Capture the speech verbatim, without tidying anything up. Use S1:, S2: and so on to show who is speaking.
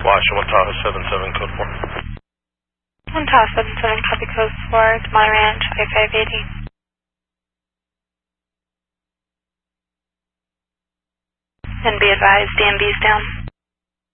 S1: Washington, Tahoe seven seven, code four.
S2: One Tahoe seven seven, copy code four, Tamale Ranch, I five eighty. And be advised, D M V's down.